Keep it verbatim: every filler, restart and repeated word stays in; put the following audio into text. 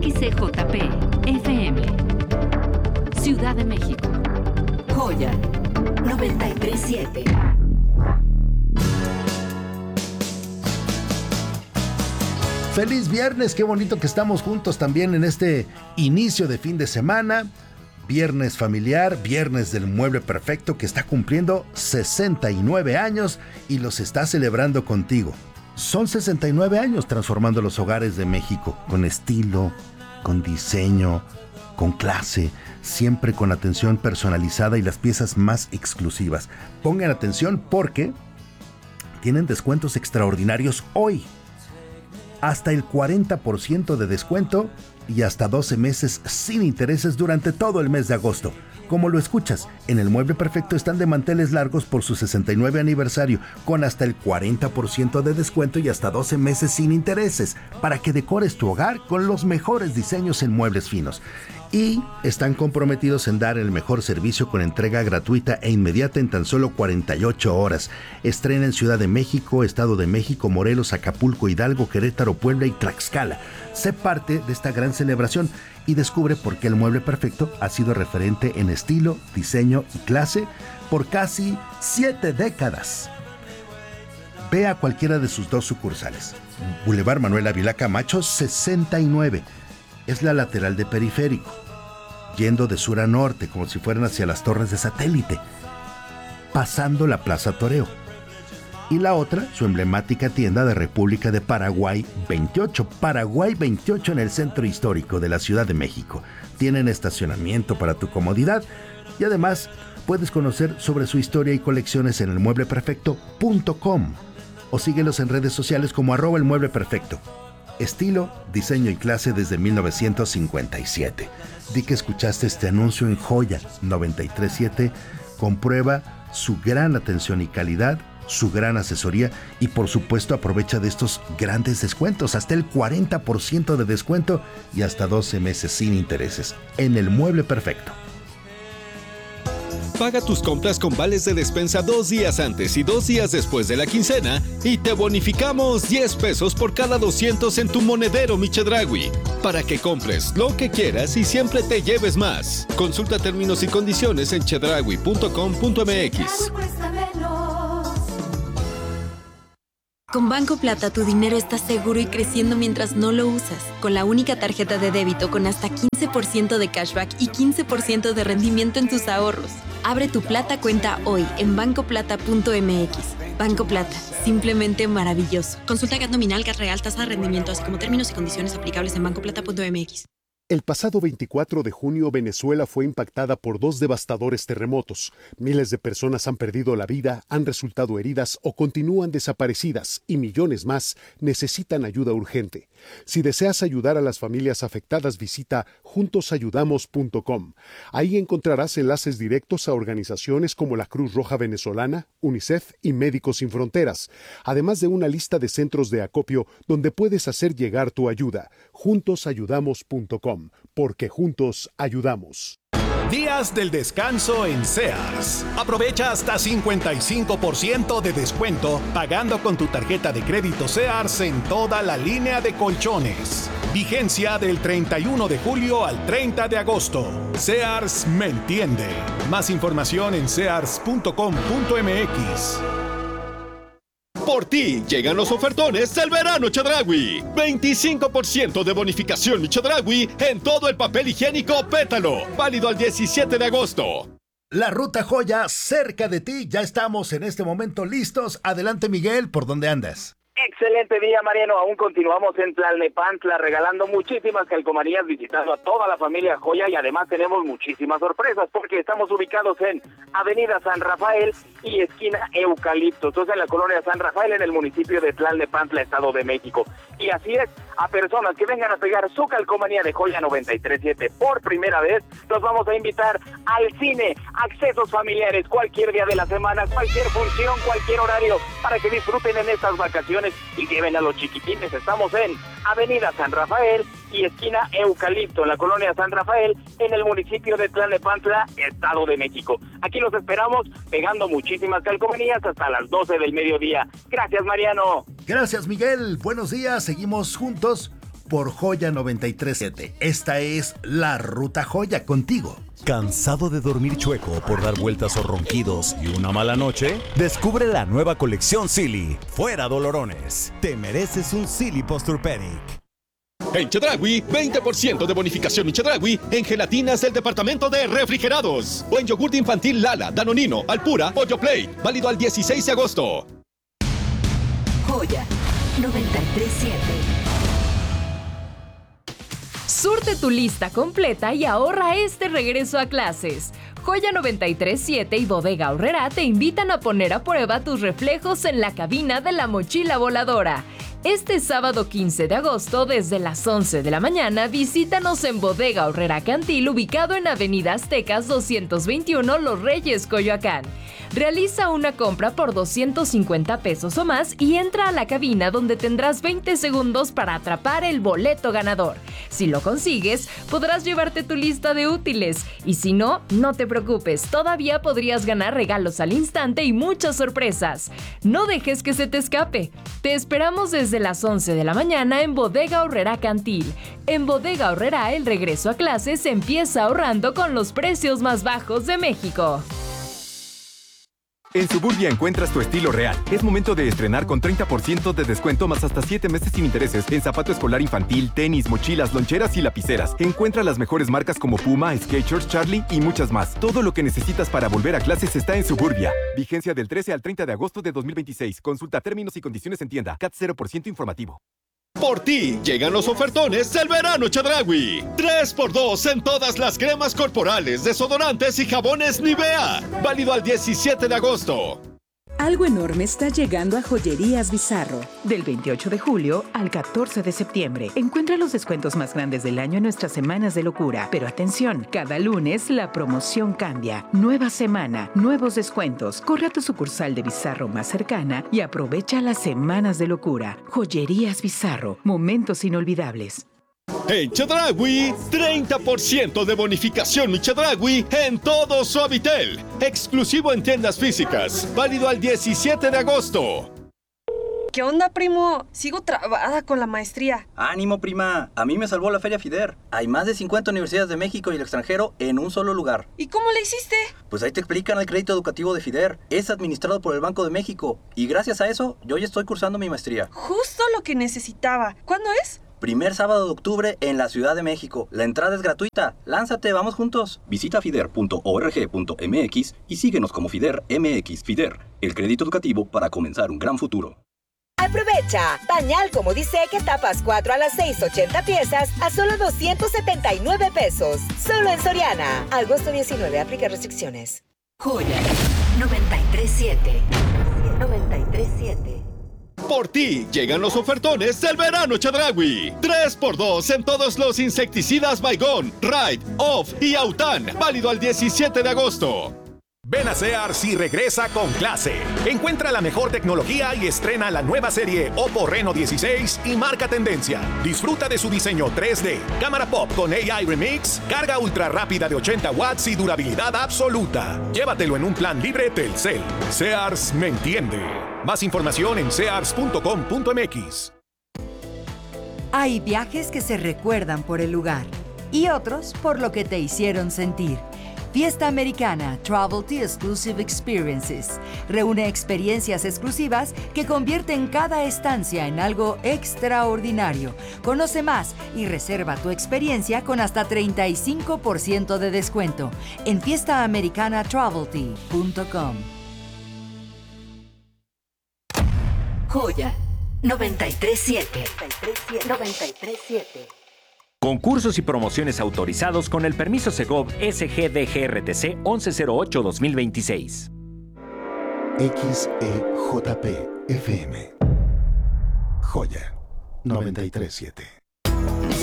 X J P F M, Ciudad de México. Joya noventa y tres siete. Feliz viernes, qué bonito que estamos juntos también en este inicio de fin de semana. Viernes familiar, viernes del mueble perfecto que está cumpliendo sesenta y nueve años y los está celebrando contigo. Son sesenta y nueve años transformando los hogares de México con estilo, con diseño, con clase, siempre con atención personalizada y las piezas más exclusivas. Pongan atención porque tienen descuentos extraordinarios hoy. Hasta el cuarenta por ciento de descuento y hasta doce meses sin intereses durante todo el mes de agosto. Como lo escuchas, en el Mueble Perfecto están de manteles largos por su sesenta y nueve aniversario, con hasta el cuarenta por ciento de descuento y hasta doce meses sin intereses, para que decores tu hogar con los mejores diseños en muebles finos. Y están comprometidos en dar el mejor servicio con entrega gratuita e inmediata en tan solo cuarenta y ocho horas. Estrena en Ciudad de México, Estado de México, Morelos, Acapulco, Hidalgo, Querétaro, Puebla y Tlaxcala. Sé parte de esta gran celebración y descubre por qué el Mueble Perfecto ha sido referente en estilo, diseño y clase por casi siete décadas. Ve a cualquiera de sus dos sucursales. Boulevard Manuel Ávila Camacho, sesenta y nueve. Es la lateral de Periférico, yendo de sur a norte, como si fueran hacia las torres de satélite, pasando la Plaza Toreo. Y la otra, su emblemática tienda de República de Paraguay veintiocho, Paraguay veintiocho en el centro histórico de la Ciudad de México. Tienen estacionamiento para tu comodidad y además puedes conocer sobre su historia y colecciones en el mueble perfecto punto com o síguelos en redes sociales como arroba el mueble perfecto. Estilo, diseño y clase desde mil novecientos cincuenta y siete. Di que escuchaste este anuncio en Joya noventa y tres siete. Comprueba su gran atención y calidad, su gran asesoría y por supuesto aprovecha de estos grandes descuentos, hasta el cuarenta por ciento de descuento y hasta doce meses sin intereses en el Mueble Perfecto. Paga tus compras con vales de despensa dos días antes y dos días después de la quincena y te bonificamos diez pesos por cada doscientos en tu monedero Mi Chedraui, para que compres lo que quieras y siempre te lleves más. Consulta términos y condiciones en chedraui punto com punto m x. Con Banco Plata tu dinero está seguro y creciendo mientras no lo usas. Con la única tarjeta de débito con hasta quince por ciento de cashback y quince por ciento de rendimiento en tus ahorros. Abre tu Plata cuenta hoy en banco plata punto m x. Banco Plata, simplemente maravilloso. Consulta G A T nominal, G A T real, tasa de rendimiento, así como términos y condiciones aplicables en banco plata punto m x. El pasado veinticuatro de junio, Venezuela fue impactada por dos devastadores terremotos. Miles de personas han perdido la vida, han resultado heridas o continúan desaparecidas y millones más necesitan ayuda urgente. Si deseas ayudar a las familias afectadas, visita juntos ayudamos punto com. Ahí encontrarás enlaces directos a organizaciones como la Cruz Roja Venezolana, UNICEF y Médicos Sin Fronteras, además de una lista de centros de acopio donde puedes hacer llegar tu ayuda. juntos ayudamos punto com. Porque juntos ayudamos. Días del descanso en Sears. Aprovecha hasta cincuenta y cinco por ciento de descuento pagando con tu tarjeta de crédito Sears en toda la línea de colchones. Vigencia del treinta y uno de julio al treinta de agosto. Sears me entiende. Más información en sears punto com punto m x. Por ti llegan los ofertones del verano Chedraui. veinticinco por ciento de bonificación Mi Chedraui en todo el papel higiénico Pétalo. Válido al diecisiete de agosto. La Ruta Joya, cerca de ti. Ya estamos en este momento listos. Adelante, Miguel, ¿por dónde andas? Excelente día, Mariano. Aún continuamos en Tlalnepantla regalando muchísimas calcomanías, visitando a toda la familia Joya y además tenemos muchísimas sorpresas porque estamos ubicados en Avenida San Rafael y esquina Eucalipto. Entonces en la colonia San Rafael en el municipio de Tlalnepantla, Estado de México. Y así es, a personas que vengan a pegar su calcomanía de Joya noventa y tres siete por primera vez, los vamos a invitar al cine, accesos familiares, cualquier día de la semana, cualquier función, cualquier horario, para que disfruten en estas vacaciones y lleven a los chiquitines. Estamos en Avenida San Rafael y esquina Eucalipto, en la colonia San Rafael, en el municipio de Tlalnepantla, Estado de México. Aquí los esperamos pegando muchísimas calcomanías hasta las doce del mediodía. Gracias, Mariano. Gracias, Miguel. Buenos días. Seguimos juntos. por Joya noventa y tres punto siete. Esta es La Ruta Joya, contigo. ¿Cansado de dormir chueco por dar vueltas o ronquidos y una mala noche? Descubre la nueva colección Silly. Fuera dolorones. Te mereces un Silly Posturepedic. En Chedraui, veinte por ciento de bonificación en Chedraui en gelatinas del departamento de refrigerados. O en yogur infantil Lala, Danonino, Alpura, Pollo Play. Válido al dieciséis de agosto. Joya noventa y tres punto siete. Surte tu lista completa y ahorra este regreso a clases. Joya noventa y tres punto siete y Bodega Aurrerá te invitan a poner a prueba tus reflejos en la cabina de la mochila voladora. Este sábado quince de agosto, desde las once de la mañana, visítanos en Bodega Aurrerá Cantil, ubicado en Avenida Aztecas doscientos veintiuno, Los Reyes, Coyoacán. Realiza una compra por doscientos cincuenta pesos o más y entra a la cabina donde tendrás veinte segundos para atrapar el boleto ganador. Si lo consigues, podrás llevarte tu lista de útiles. Y si no, no te preocupes, todavía podrías ganar regalos al instante y muchas sorpresas. No dejes que se te escape. Te esperamos desde las once de la mañana en Bodega Aurrerá Cantil. En Bodega Aurrerá, el regreso a clases empieza ahorrando con los precios más bajos de México. En Suburbia encuentras tu estilo real. Es momento de estrenar con treinta por ciento de descuento más hasta siete meses sin intereses en zapato escolar infantil, tenis, mochilas, loncheras y lapiceras. Encuentra las mejores marcas como Puma, Skechers, Charlie y muchas más. Todo lo que necesitas para volver a clases está en Suburbia. Vigencia del trece al treinta de agosto de dos mil veintiséis. Consulta términos y condiciones en tienda. C A T cero por ciento informativo. Por ti llegan los ofertones del verano Chedraui. tres por dos en todas las cremas corporales, desodorantes y jabones Nivea. Válido al diecisiete de agosto. Algo enorme está llegando a Joyerías Bizarro. Del veintiocho de julio al catorce de septiembre. Encuentra los descuentos más grandes del año en nuestras semanas de locura. Pero atención, cada lunes la promoción cambia. Nueva semana, nuevos descuentos. Corre a tu sucursal de Bizarro más cercana y aprovecha las semanas de locura. Joyerías Bizarro, momentos inolvidables. En Chedraui, treinta por ciento de bonificación mi Chedraui en todo Suavitel. Exclusivo en tiendas físicas. Válido al diecisiete de agosto. ¿Qué onda, primo? Sigo trabada con la maestría. Ánimo, prima. A mí me salvó la Feria FIDER. Hay más de cincuenta universidades de México y el extranjero en un solo lugar. ¿Y cómo le hiciste? Pues ahí te explican el crédito educativo de FIDER. Es administrado por el Banco de México. Y gracias a eso, yo ya estoy cursando mi maestría. Justo lo que necesitaba. ¿Cuándo es? Primer sábado de octubre en la Ciudad de México. La entrada es gratuita. Lánzate, vamos juntos. Visita fider punto org punto mx y síguenos como FIDER M X. FIDER, el crédito educativo para comenzar un gran futuro. Aprovecha. Pañal como dice que tapas cuatro a las seis, ochenta piezas a solo doscientos setenta y nueve pesos. Solo en Soriana. Agosto diecinueve. Aplica restricciones. Joya noventa y tres punto siete. noventa y tres punto siete. Por ti llegan los ofertones del verano Chedraui. tres por dos en todos los insecticidas Baygon, Ride, Off y Autan. Válido al diecisiete de agosto. Ven a Sears y regresa con clase. Encuentra la mejor tecnología y estrena la nueva serie Oppo Reno dieciséis y marca tendencia. Disfruta de su diseño tres D, cámara pop con A I Remix, carga ultra rápida de ochenta watts y durabilidad absoluta. Llévatelo en un plan libre Telcel. Sears me entiende. Más información en sears punto com punto mx. Hay viajes que se recuerdan por el lugar y otros por lo que te hicieron sentir. Fiesta Americana Travel to Exclusive Experiences reúne experiencias exclusivas que convierten cada estancia en algo extraordinario. Conoce más y reserva tu experiencia con hasta treinta y cinco por ciento de descuento en fiesta americana travel tea punto com. Joya noventa y tres punto siete. noventa y tres punto siete. Concursos y promociones autorizados con el permiso Segov S G D G R T C once cero ocho dos mil veintiséis. X E J P F M. Joya noventa y tres punto siete.